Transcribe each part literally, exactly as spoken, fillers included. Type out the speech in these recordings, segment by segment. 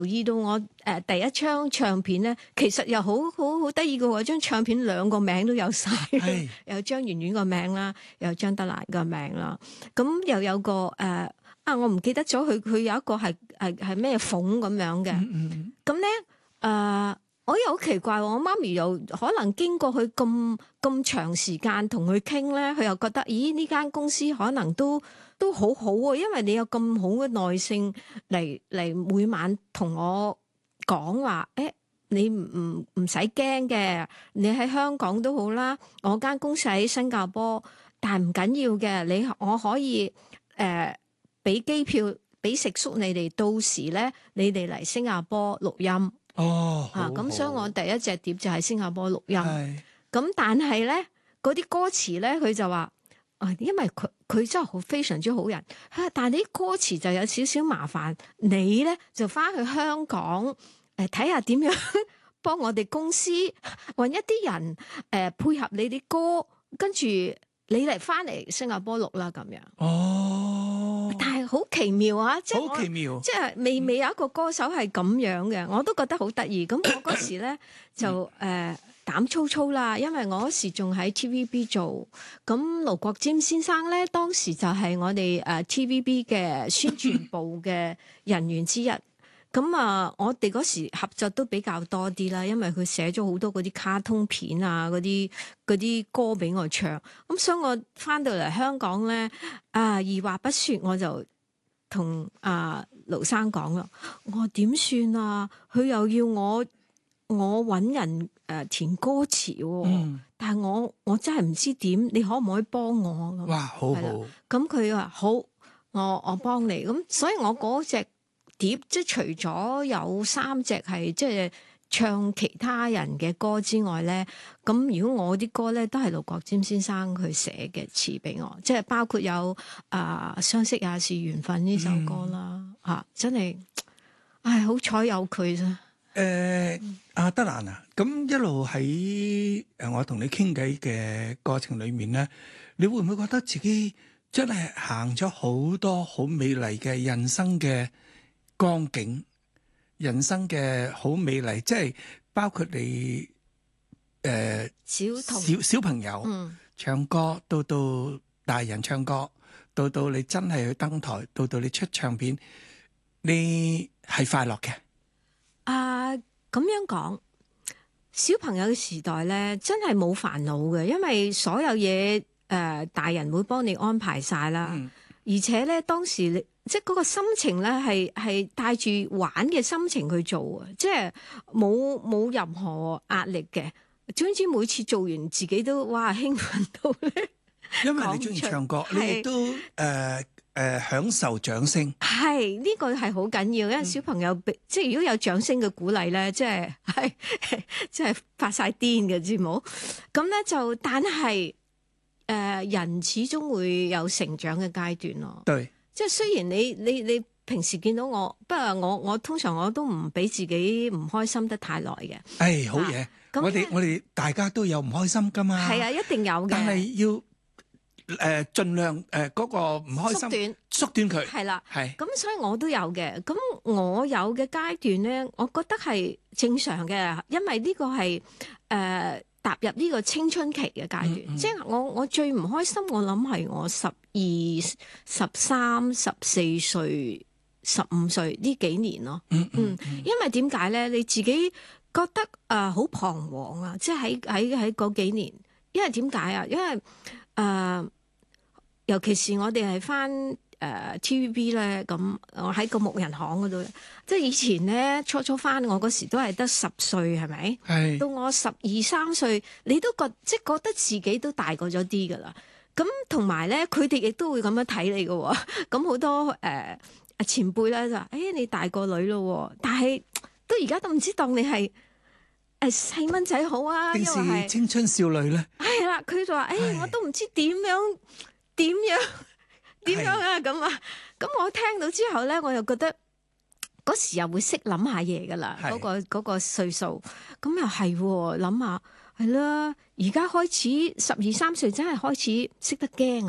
留意到我誒、呃、第一張唱片咧，其實又好好好得意嘅喎，張唱片兩個名都有晒，有張圓圓個名啦，有張德蘭個名啦，咁又有個誒、呃、啊，我唔記得咗佢佢有一個係係係咩鳳咁樣嘅，咁咧誒我又好奇怪，我媽咪又可能經過佢咁咁長時間同佢傾咧，佢又覺得咦呢間公司可能都。都好好喎，因為你有咁好嘅耐性嚟嚟每晚同我講話，誒、欸、你唔唔使驚嘅，你喺香港都好啦，我間公司喺新加坡，但係唔緊要嘅，你我可以誒俾機票俾食宿你哋，到時咧你哋嚟新加坡錄音哦， 嚇，咁、啊、所以我第一隻碟就喺新加坡錄音，咁但係咧嗰啲歌詞咧佢就話。因為佢佢真係好非常之好人，但係你啲歌詞就有少少麻煩，你咧就翻去香港誒睇下點樣幫我哋公司揾一啲人誒、呃、配合你啲歌，跟住你嚟翻嚟新加坡錄啦咁樣。哦，但係好奇妙啊！即係好奇妙，即係未未有一個歌手係咁樣嘅，我都覺得好得意。咁我嗰時咧就誒。呃膽粗粗啦，因為我嗰時仲喺 T V B 做，咁盧國沾先生咧，當時就係我哋誒 T V B 嘅宣傳部嘅人員之一。咁啊，我哋嗰時合作都比較多啲啦，因為佢寫咗好多嗰啲卡通片啊，嗰啲嗰啲歌俾我唱。咁所以我翻到嚟香港咧，啊二話不說，我就同啊盧生講啦，我點算啊？佢又要我。我揾人誒填歌詞喎，嗯、但係我我真係唔知點，你可唔可以幫我咁？ 哇，好好！ 咁佢話好，我我幫你。咁所以我嗰隻碟即係除咗有三隻係即係唱其他人嘅歌之外咧，咁如果我啲歌咧都係盧國沾先生佢寫嘅詞俾我，即係包括有啊、呃、相識也是緣分呢首歌啦，嚇、嗯啊、真係，唉好彩有佢咋。 誒阿德蘭啊，咁一路喺誒我同你傾偈嘅過程裏面咧，你會唔會覺得自己真係行咗好多好美麗嘅人生嘅光景，人生嘅好美麗，即係包括你誒小童小小朋友、嗯、唱歌，到到大人唱歌，到到你真係去登台，到到你出唱片，你係快樂嘅。 啊，咁樣講，小朋友嘅時代咧，真係冇煩惱嘅，因為所有嘢誒、呃，大人會幫你安排晒啦。嗯、而且咧，當時你即係嗰個心情咧，係係帶住玩嘅心情去做啊，即係冇冇任何壓力嘅。總之每次做完，自己都哇興奮到咧。 因為你中意唱歌，是你亦都誒。呃誒、呃，享受掌聲係呢、這個係好緊要，因為小朋友、嗯、即係如果有掌聲嘅鼓勵咧，即係係即係發晒癲嘅，知冇？咁咧就，但係誒、呃，人始終會有成長嘅階段咯。 對， 即係雖然你你你平時見到我，不過我我通常我都唔俾自己唔開心得太耐嘅。 誒，好嘢！我哋我哋大家都有唔開心噶嘛。係啊，一定有嘅。 但係要。誒，盡量誒嗰個唔開心縮短縮短佢係啦，係咁， 是所以我都有嘅。咁我有嘅階段咧，我覺得係正常嘅，因為呢個係誒、呃、踏入呢個青春期嘅階段。嗯嗯、即係我我最唔開心，我諗係我十二、十三、十四歲、十五歲呢幾年咯。嗯，嗯，嗯，因為點解咧？你自己覺得誒好彷徨啊！即係喺喺喺嗰幾年，因為點解啊？因為誒。呃尤其是我哋係翻誒 T V B 咧，咁我喺個木人行嗰度，即係以前咧初初翻我嗰時都係得十歲，係咪？係。到我十二三歲，你都覺即係覺得自己都大個咗啲噶啦。咁同埋咧，佢哋亦都會咁樣睇你嘅。咁好多誒、呃、前輩咧就話：誒、欸、你大個女咯，但係都而家都唔知當你係誒細蚊仔好啊， 定是青春少女咧？ 係啦，佢就話：誒、欸、我都唔知點樣。點樣點樣啊咁啊？咁我聽到之後咧，我又覺得嗰時又會識諗下嘢噶啦。嗰個嗰個歲數，咁又係諗下係啦。而家開始十二三歲，真係開始識得驚啊！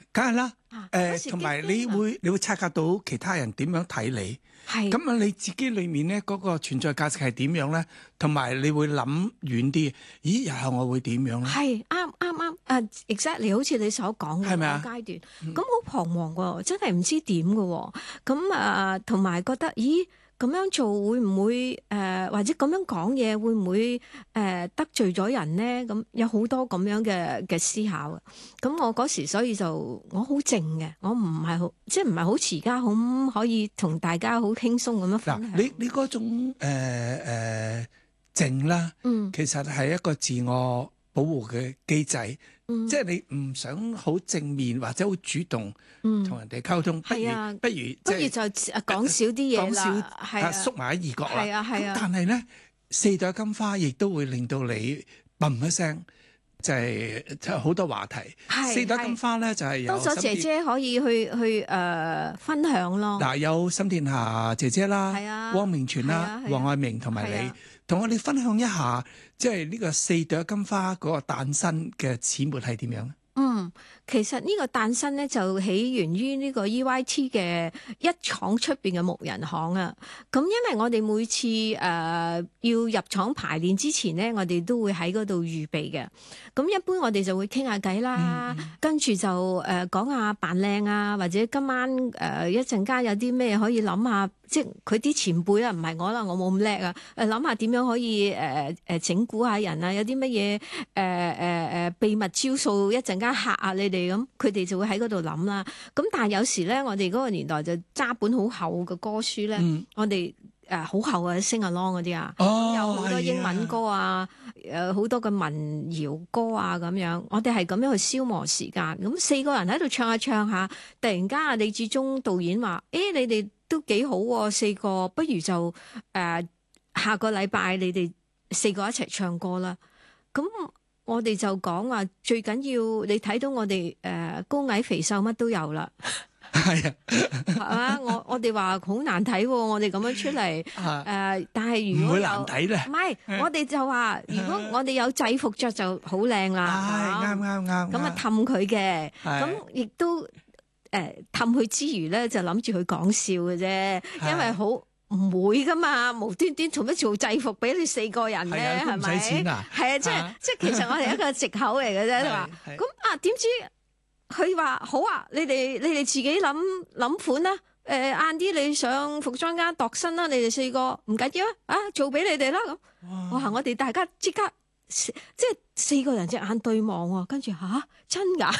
梗係啦。 嗰誒， 時同埋激動啊你會你會察覺到其他人點樣睇你。 係咁啊，你自己裏面咧嗰個存在價值係點樣咧？同埋你會諗遠啲，咦？日後我會點樣咧？ 係啱啱啱啊 exactly 好似你所講嘅係咪啊個階段，咁好彷徨喎，真係唔知點嘅喎。咁啊，同埋覺得咦咁樣做會唔會誒、呃，或者咁樣講嘢會唔會誒、呃、得罪咗人咧？咁有好多咁樣嘅嘅思考啊。咁我嗰時所以就我好靜嘅，我唔係好即係唔係好似而家好可以同大家好輕鬆咁樣分嗱， 享。 你你嗰種誒誒靜啦， 嗯其實係一個自我保護嘅機制， 嗯即係你唔想好正面或者好主動嗯同人哋溝通，不如係啊不如即係不如就講少啲嘢講少啦，係啊， 啊縮埋喺異國啦。 係啊係啊咁但係咧，四朵金花亦都會令到你嘣一聲，就係即係好多話題。 係四朵金花咧就係有多咗姐心姐可以去去誒、呃、分享咯。 嗱，有沈殿霞姐姐啦， 係啊汪明荃啦係啊，係啊黃愛明同埋你係啊， 同我哋分享一下，即係呢個四朵金花嗰個誕生嘅始末係點樣？ 嗯，其實呢個誕生咧就起源於呢個 E Y T 嘅一廠出邊嘅木人行啊。咁因為我哋每次誒、呃、要入廠排練之前咧，我哋都會喺嗰度預備嘅。咁一般我哋就會傾下偈啦， 嗯跟住就誒講下扮靚啊，或者今晚誒、呃、一陣間有啲咩可以諗下，即係佢啲前輩啊，唔係我啦，我冇咁叻啊。誒諗下點樣可以誒誒整蠱下人啊，有啲乜嘢誒誒誒秘密招數，一陣間嚇下你哋咁，佢哋就會喺嗰度諗啦。咁但係有時咧，我哋嗰個年代就揸本好厚嘅歌書咧， 嗯我哋誒好厚啊，sing along 嗰啲啊。 哦， 有好多英文歌啊，誒好多嘅民謠歌啊咁樣，我哋係咁樣去消磨時間。咁四個人喺度唱下唱下，突然間啊李志忠導演話：誒、你哋都幾好喎，四個，不如就誒、呃、下個禮拜你哋四個一齊唱歌啦。咁我哋就講話最緊要你睇到我哋誒、呃、高矮肥瘦乜都有啦。 係啊， 係嘛？我我哋話好難睇喎，我哋咁樣出嚟誒、呃，但係如唔會果有難睇咧。 唔係，我哋就話如果我哋有制服着就好靚啦。 係啱啱啱。 咁啊氹佢嘅， 係咁亦都誒氹佢之餘咧，就諗住佢講笑嘅啫，因為好唔會噶嘛，無端端做乜做制服俾你四個人咧？係係啊都唔使錢咪？ 啊係啊，即係啊即係其實我哋一個藉口嚟嘅啫，話係咁啊點知？佢話好啊，你哋你哋自己諗諗款啦。誒晏啲你上服裝間度身啦，你哋四個唔緊要啊，啊做俾你哋啦咁。哇！我哋大家即刻即係四個人隻眼對望喎，跟住吓真㗎？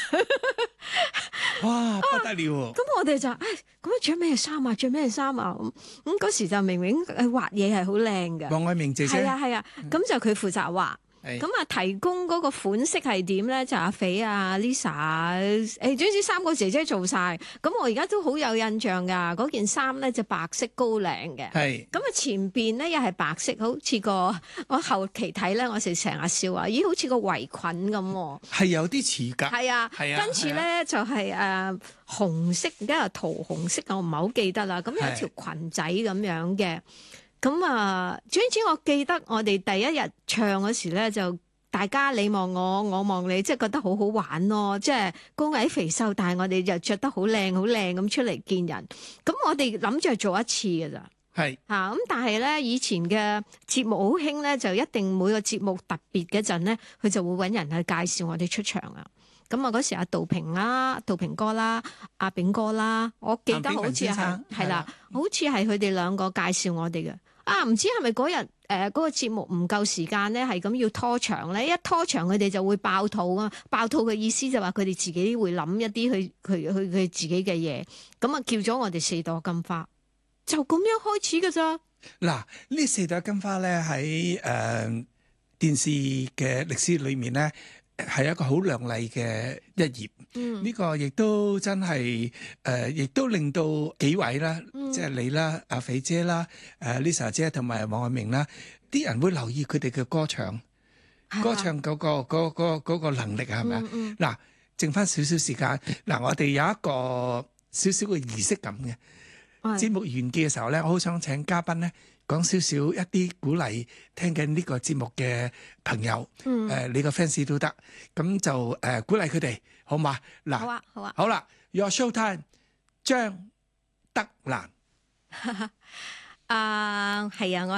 哇，不得了喎！ 咁我哋就誒咁樣着咩衫啊？着咩衫啊？咁咁嗰時就明明誒畫嘢係好靚嘅， 黃愛明姐姐係啊係啊，咁就佢負責畫。 係咁啊，提供嗰個款式係點咧？就阿肥啊、Lisa 啊，誒，總之三個姐姐做晒。咁我而家都好有印象㗎。嗰件衫咧就白色高領嘅。 係咁啊，前邊咧又係白色，好似個我後期睇咧，我成成日笑話，咦，好似個圍裙咁喎。 係有啲似㗎。 係啊， 係啊跟住咧就係誒紅色，而家係桃紅色，我唔係好記得啦。咁有一條裙仔咁樣嘅。咁啊，總之我記得我哋第一日唱嗰時咧，就大家你望我，我望你，即係覺得好好玩咯。即係高矮肥瘦，但係我哋就着得好靚，好靚咁出嚟見人。咁我哋諗住係做一次嘅咋係嚇。咁但係咧，以前嘅節目好興咧，就一定每個節目特別嗰陣咧，佢就會揾人去介紹我哋出場啊。咁啊，嗰時阿杜平啦、杜平哥啦、阿炳哥啦，我記得好似係係啦，好似係佢哋兩個介紹我哋嘅。啊，唔知係咪嗰日誒嗰個節目唔夠時間咧，係咁要拖長咧？一拖長佢哋就會爆肚啊！爆肚嘅意思就話佢哋自己會諗一啲佢佢佢佢自己嘅嘢，咁啊叫咗我哋四朵金花，就咁樣開始㗎咋。 嗱，呢四朵金花咧喺誒電視嘅歷史裏面咧，係一個好亮麗嘅一頁。 嗯， 呢個亦都真係誒，亦都令到幾位啦， 嗯即係你啦、阿肥姐啦、誒 Lisa 姐同埋黃愛明啦，啲人會留意佢哋嘅歌唱，歌唱嗰個嗰個嗰個能力係咪啊？ 嗯嗯嗱，剩翻少少時間，嗱，我哋有一個少少嘅儀式感嘅。 係節目完結嘅時候咧，我好想請嘉賓咧講少少一啲鼓勵聽緊呢個節目嘅朋友，誒、 嗯呃、你個 fans 都得，咁就誒、呃、鼓勵佢哋好嘛？嗱， 好啊，好啊， 好啦 ，Your show time，張德蘭。 啊，係啊，我。